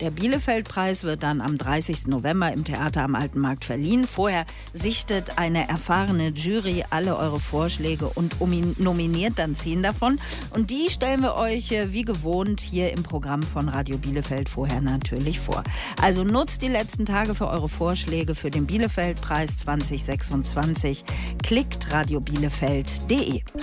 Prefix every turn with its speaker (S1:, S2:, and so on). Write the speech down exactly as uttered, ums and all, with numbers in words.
S1: Der Bielefeld-Preis wird dann am dreißigsten November im Theater am Alten Markt verliehen. Vorher sichtet eine erfahrene Jury alle eure Vorschläge und nominiert dann zehn davon. Und die stellen wir euch äh, wie gewohnt hier im Programm von Radio Bielefeld vorher natürlich vor. Also nutzt die letzten Tage für eure Vorschläge für den Bielefeld-Preis zwanzig sechsundzwanzig. Klickt radiobielefeld punkt de.